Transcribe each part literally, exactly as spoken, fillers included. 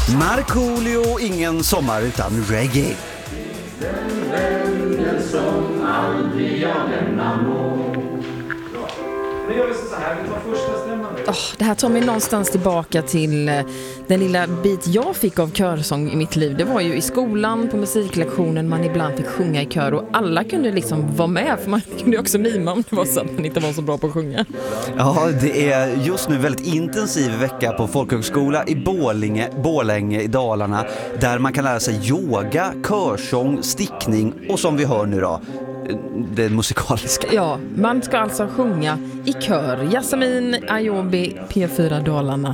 Markoolio, ingen sommar utan reggae. Den som aldrig jag lämnar må. Nu gör vi så här, vi tar första stämman nu. Oh, det här tar mig någonstans tillbaka till eh, den lilla bit jag fick av körsång i mitt liv. Det var ju i skolan, på musiklektionen, man ibland fick sjunga i kör och alla kunde liksom vara med, för man kunde ju också mima om det var så att man inte var så bra på att sjunga. Ja, det är just nu väldigt intensiv vecka på folkhögskola i Borlänge, Borlänge i Dalarna, där man kan lära sig yoga, körsång, stickning och som vi hör nu då, det musikaliska. Ja, man ska alltså sjunga i kör. Yasamin Ayobi, P fyra Dalarna.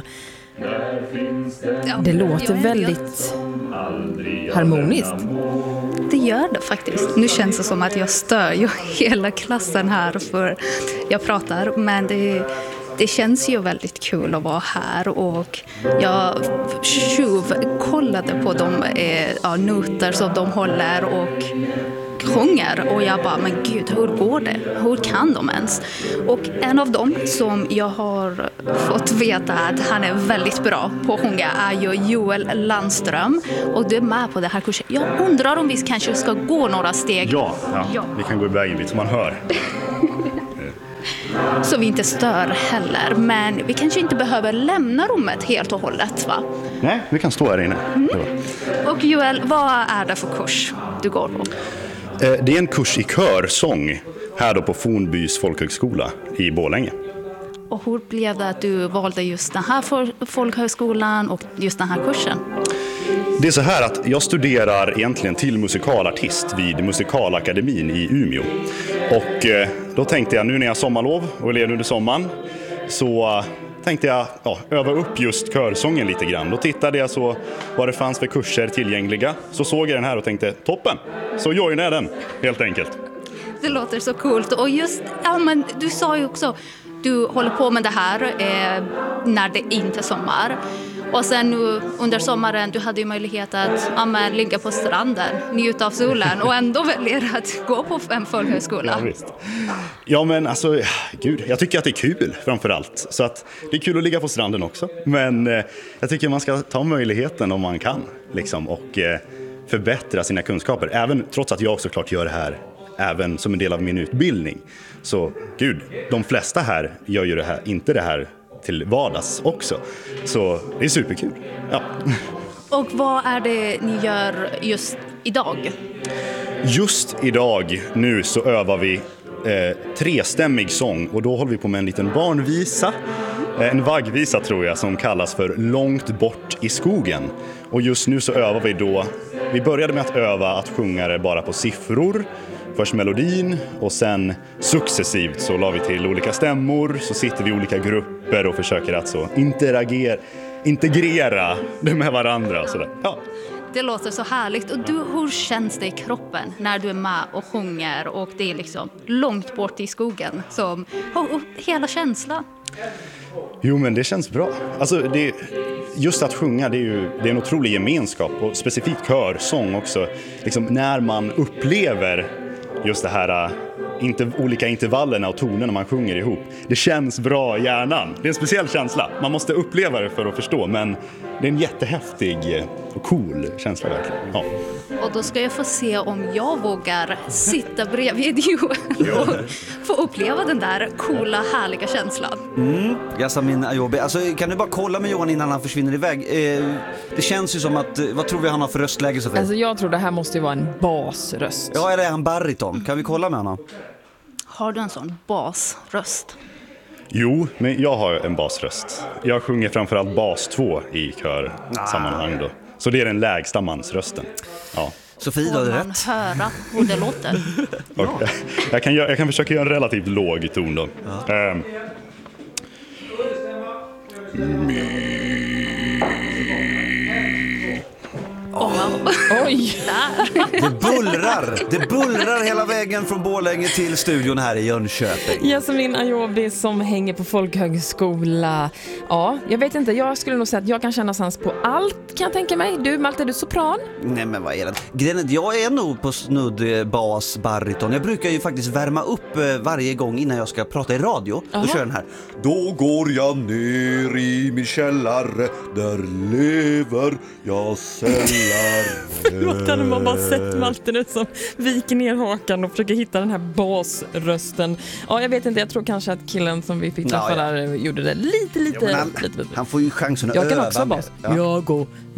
Det låter väldigt harmoniskt. Det gör det faktiskt. Nu känns det som att jag stör ju hela klassen här för jag pratar, men det, det känns ju väldigt kul att vara här och jag tjuvkollade på de eh, ja, noter som de håller och sjunger och jag bara, men gud, hur går det? Hur kan de ens? Och en av dem som jag har fått veta att han är väldigt bra på att sjunga är ju Joel Landström och du är med på det här kursen. Jag undrar om vi kanske ska gå några steg. Ja, ja. ja. Vi kan gå iväg en bit som man hör. Så vi inte stör heller, men vi kanske inte behöver lämna rummet helt och hållet, va? Nej, vi kan stå här inne. Mm. Och Joel, vad är det för kurs du går på? Det är en kurs i körsång här då på Fornbys folkhögskola i Borlänge. Och hur blev det att du valde just den här folkhögskolan och just den här kursen? Det är så här att jag studerar egentligen till musikalartist vid Musikalakademin i Umeå. Och då tänkte jag, nu när jag har sommarlov och är ledig under sommaren, så tänkte jag ja, öva upp just körsången lite grann. Då tittade jag så vad det fanns för kurser tillgängliga. Så såg jag den här och tänkte, toppen! Så joinade jag den, helt enkelt. Det låter så coolt. Och just, ja men du sa ju också, du håller på med det här eh, när det inte är sommar. Och sen nu under sommaren, du hade ju möjlighet att ja, men, ligga på stranden, njuta av solen och ändå väljer att gå på en folkhögskola. Ja, visst. Ja, men alltså, gud, jag tycker att det är kul framförallt. Så att det är kul att ligga på stranden också. Men eh, jag tycker man ska ta möjligheten om man kan liksom, och eh, förbättra sina kunskaper. Även trots att jag såklart gör det här även som en del av min utbildning. Så gud, de flesta här gör ju det här, inte det här till vardags också. Så det är superkul. Ja. Och vad är det ni gör just idag? Just idag nu så övar vi eh, trestämmig sång och då håller vi på med en liten barnvisa. Eh, en vaggvisa tror jag som kallas för Långt bort i skogen. Och just nu så övar vi då, vi började med att öva att sjunga det bara på siffror. Först melodin och sen successivt så la vi till olika stämmor, så sitter vi i olika grupper och försöker att så interagera, integrera det med varandra och sådär. Ja. Det låter så härligt. Och du, hur känns det i kroppen när du är med och sjunger och det är liksom långt bort i skogen? Som, och, och hela känslan. Jo, men det känns bra. Alltså, det, just att sjunga, det är ju det är en otrolig gemenskap och specifikt körsång också. Liksom, när man upplever just det här inte, olika intervallerna och tonerna man sjunger ihop. Det känns bra i hjärnan. Det är en speciell känsla. Man måste uppleva det för att förstå, men det är en jättehäftig och cool känsla verkligen. Ja. Och då ska jag få se om jag vågar sitta bredvid Joel och få uppleva den där coola, härliga känslan. Mm, Yasamin Ayobi. Alltså, kan du bara kolla med Johan innan han försvinner iväg? Eh, det känns ju som att, vad tror vi han har för röstläge, Sofie? Alltså jag tror det här måste ju vara en basröst. Ja, eller är han bariton? Kan vi kolla med honom? Har du en sån basröst? Jo, men jag har en basröst. Jag sjunger framförallt bas två i körsammanhang då. Så det är den lägsta mansrösten. Ja. Sofie, du hade rätt. Får man höra hur det låter? Okay. Jag, kan, jag kan försöka göra en relativt låg ton då. Ja. Um. Oh, wow. Oj! Det bullrar, det bullrar hela vägen från Borlänge till studion här i Jönköping. Jasmin Ayobi som hänger på folkhögskola. Ja, jag vet inte, jag skulle nog säga att jag kan känna sans på allt, kan jag tänka mig. Du, Malte, är du sopran? Nej, men vad är det? Grejen, jag är nog på snudd bas, bariton. Jag brukar ju faktiskt värma upp varje gång innan jag ska prata i radio. Då Aha. kör den här. Då går jag ner i min källare, där lever jag sällar. Förlåt, hade man bara sett Malte nu som viker ner hakan och försöker hitta den här basrösten. Ja, jag vet inte, jag tror kanske att killen som vi fick träffa ja, ja. där gjorde det lite, lite, Jo, han, lite, lite. han får ju chansen att Jag kan öva också ha bas. med. Ja. Jag går